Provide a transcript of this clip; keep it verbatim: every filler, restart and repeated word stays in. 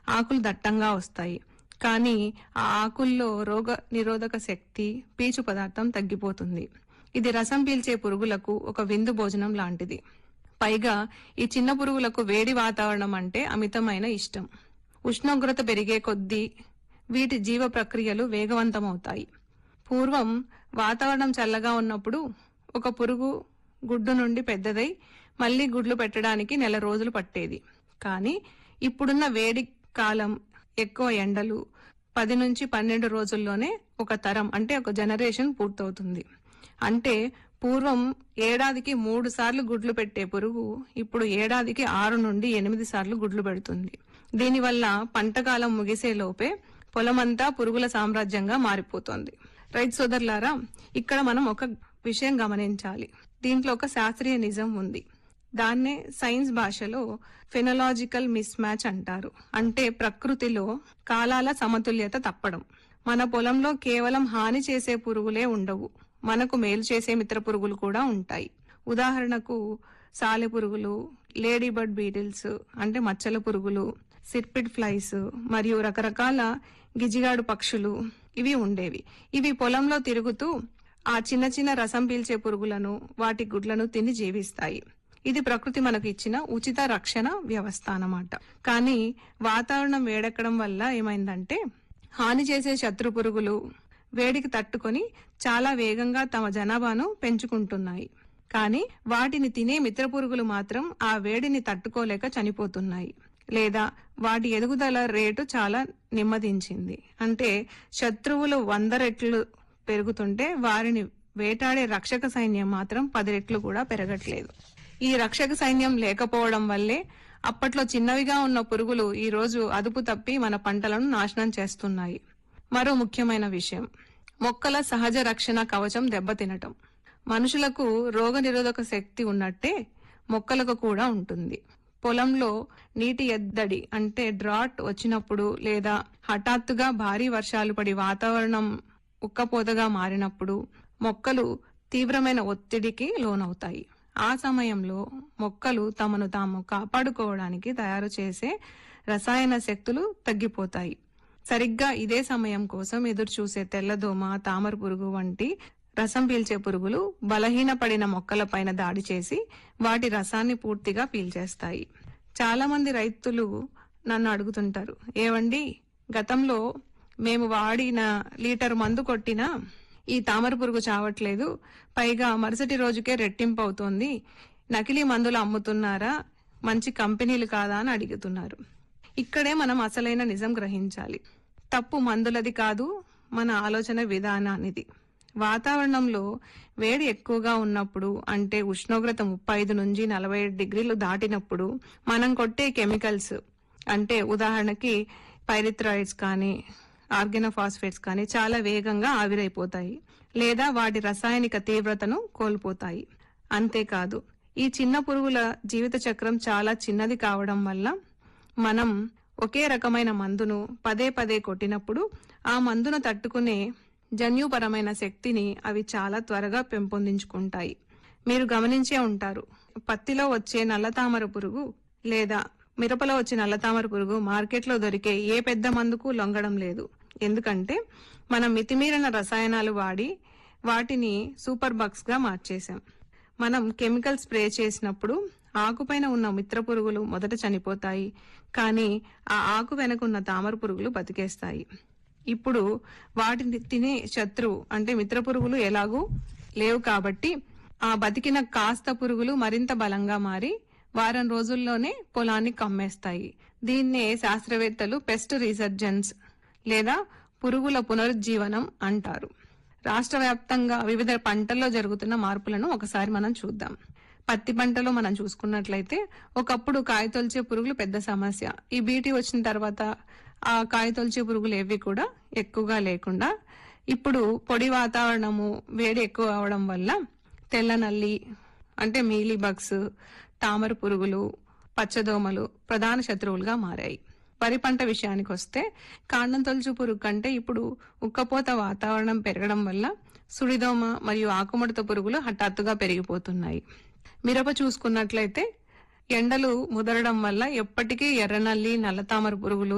ఆకులు దట్టంగా వస్తాయి. కానీ ఆ ఆకుల్లో రోగ నిరోధక శక్తి, పీచు పదార్థం తగ్గిపోతుంది. ఇది రసం పీల్చే పురుగులకు ఒక విందు భోజనం లాంటిది. పైగా ఈ చిన్న పురుగులకు వేడి వాతావరణం అంటే అమితమైన ఇష్టం. ఉష్ణోగ్రత పెరిగే కొద్దీ వీటి జీవ ప్రక్రియలు వేగవంతమవుతాయి. పూర్వం వాతావరణం చల్లగా ఉన్నప్పుడు ఒక పురుగు గుడ్డు నుండి పెద్దదై మళ్లీ గుడ్లు పెట్టడానికి నెల రోజులు పట్టేది. కానీ ఇప్పుడున్న వేడి కాలం, ఎక్కువ ఎండలు, పది నుంచి పన్నెండు రోజుల్లోనే ఒక తరం అంటే ఒక జనరేషన్ పూర్తవుతుంది. అంటే పూర్వం ఏడాదికి మూడు సార్లు గుడ్లు పెట్టే పురుగు ఇప్పుడు ఏడాదికి ఆరు నుండి ఎనిమిది సార్లు గుడ్లు పెడుతుంది. దీనివల్ల పంటకాలం ముగిసే లోపే పొలమంతా పురుగుల సామ్రాజ్యంగా మారిపోతోంది. రైతు సోదరులారా, ఇక్కడ మనం ఒక విషయం గమనించాలి. దీంట్లో ఒక శాస్త్రీయ నిజం ఉంది. దాన్నే సైన్స్ భాషలో ఫెనలాజికల్ మిస్ మ్యాచ్ అంటారు. అంటే ప్రకృతిలో కాలాల సమతుల్యత తప్పడం. మన పొలంలో కేవలం హాని చేసే పురుగులే ఉండవు, మనకు మేలు చేసే మిత్ర పురుగులు కూడా ఉంటాయి. ఉదాహరణకు సాలె పురుగులు, లేడీ బర్డ్ బీటిల్స్ అంటే మచ్చల పురుగులు, సిర్పిడ్ ఫ్లైస్ మరియు రకరకాల గిజిగాడు పక్షులు ఇవి ఉండేవి. ఇవి పొలంలో తిరుగుతూ ఆ చిన్న చిన్న రసం పీల్చే పురుగులను, వాటి గుడ్లను తిని జీవిస్తాయి. ఇది ప్రకృతి మనకు ఇచ్చిన ఉచిత రక్షణ వ్యవస్థ అన్నమాట. కానీ వాతావరణం వేడెక్కడం వల్ల ఏమైందంటే హాని చేసే శత్రు పురుగులు వేడికి తట్టుకొని చాలా వేగంగా తమ జనాభాను పెంచుకుంటున్నాయి. కానీ వాటిని తినే మిత్ర పురుగులు మాత్రం ఆ వేడిని తట్టుకోలేక చనిపోతున్నాయి. లేదా వాటి ఎదుగుదల రేటు చాలా నెమ్మదించింది. అంటే శత్రువులు వంద రెట్లు పెరుగుతుంటే వారిని వేటాడే రక్షక సైన్యం మాత్రం పది రెట్లు కూడా పెరగట్లేదు. ఈ రక్షక సైన్యం లేకపోవడం వల్లే అప్పట్లో చిన్నవిగా ఉన్న పురుగులు ఈ రోజు అదుపు తప్పి మన పంటలను నాశనం చేస్తున్నాయి. మరో ముఖ్యమైన విషయం, మొక్కల సహజ రక్షణ కవచం దెబ్బతినటం. మనుషులకు రోగ నిరోధక శక్తి ఉన్నట్టే మొక్కలకు కూడా ఉంటుంది. పొలంలో నీటి ఎద్దడి అంటే డ్రాట్ వచ్చినప్పుడు లేదా హఠాత్తుగా భారీ వర్షాలు పడి వాతావరణం ఉక్కపోతగా మారినప్పుడు మొక్కలు తీవ్రమైన ఒత్తిడికి లోనవుతాయి. ఆ సమయంలో మొక్కలు తమను తాము కాపాడుకోవడానికి తయారు చేసే రసాయన శక్తులు తగ్గిపోతాయి. సరిగ్గా ఇదే సమయం కోసం ఎదురు చూసే తెల్లదోమ, తామర పురుగు వంటి రసం పీల్చే పురుగులు బలహీనపడిన మొక్కలపైన దాడి చేసి వాటి రసాన్ని పూర్తిగా పీల్చేస్తాయి. చాలా మంది రైతులు నన్ను అడుగుతుంటారు, ఏవండి గతంలో మేము వాడిన లీటర్ మందు కొట్టినా ఈ తామర పురుగు చావట్లేదు, పైగా మరుసటి రోజుకే రెట్టింపు అవుతోంది, నకిలీ మందులు అమ్ముతున్నారా, మంచి కంపెనీలు కాదా అని అడుగుతున్నారు. ఇక్కడే మనం అసలైన నిజం గ్రహించాలి. తప్పు మందులది కాదు, మన ఆలోచన విధానానిది. వాతావరణంలో వేడి ఎక్కువగా ఉన్నప్పుడు అంటే ఉష్ణోగ్రత ముప్పై ఐదు నుంచి నలభై ఏడు డిగ్రీలు దాటినప్పుడు మనం కొట్టే కెమికల్స్ అంటే ఉదాహరణకి పైరిథ్రాయిడ్స్ కానీ ఆర్గానోఫాస్ఫేట్స్ కానీ చాలా వేగంగా ఆవిరైపోతాయి లేదా వాటి రసాయనిక తీవ్రతను కోల్పోతాయి. అంతేకాదు ఈ చిన్న పురుగుల జీవిత చక్రం చాలా చిన్నది కావడం వల్ల మనం ఒకే రకమైన మందును పదే పదే కొట్టినప్పుడు ఆ మందును తట్టుకునే జన్యుపరమైన శక్తిని అవి చాలా త్వరగా పెంపొందించుకుంటాయి. మీరు గమనించే ఉంటారు, పత్తిలో వచ్చే నల్లతామర పురుగు లేదా మిరపలో వచ్చే నల్లతామర పురుగు మార్కెట్లో దొరికే ఏ పెద్ద మందుకు లొంగడం లేదు. ఎందుకంటే మనం మితిమీరిన రసాయనాలు వాడి వాటిని సూపర్ బగ్స్ గా మార్చేశాం. మనం కెమికల్ స్ప్రే చేసినప్పుడు ఆకుపైన ఉన్న మిత్ర పురుగులు మొదట చనిపోతాయి, కానీ ఆ ఆకు వెనకున్న తామర పురుగులు బతికేస్తాయి. ఇప్పుడు వాటిని తినే శత్రువు అంటే మిత్ర పురుగులు ఎలాగూ లేవు కాబట్టి ఆ బతికిన కాస్త పురుగులు మరింత బలంగా మారి వారం రోజుల్లోనే పొలాన్ని కమ్మేస్తాయి. దీన్నే శాస్త్రవేత్తలు పెస్ట్ రీసర్జెన్స్ లేదా పురుగుల పునరుజ్జీవనం అంటారు. రాష్ట్ర వ్యాప్తంగా వివిధ పంటల్లో జరుగుతున్న మార్పులను ఒకసారి మనం చూద్దాం. పత్తి పంటలో మనం చూసుకున్నట్లయితే ఒకప్పుడు కాయతొలిచే పురుగులు పెద్ద సమస్య. ఈ బీటీ వచ్చిన తర్వాత ఆ కాయతొలిచే పురుగులు ఏవి కూడా ఎక్కువగా లేకుండా ఇప్పుడు పొడి వాతావరణము వేడి ఎక్కువ అవడం వల్ల తెల్ల నల్లి అంటే మీలీ బగ్స్, తామర పురుగులు, పచ్చదోమలు ప్రధాన శత్రువులుగా మారాయి. వరి పంట విషయానికి వస్తే కాండం తొలుచు పురుగు కంటే ఇప్పుడు ఉక్కపోత వాతావరణం పెరగడం వల్ల సుడిదోమ మరియు ఆకుముడత పురుగులు హఠాత్తుగా పెరిగిపోతున్నాయి. మిరప చూసుకున్నట్లయితే ఎండలు ముదరడం వల్ల ఎప్పటికీ ఎర్రనల్లి, నల్లతామర పురుగులు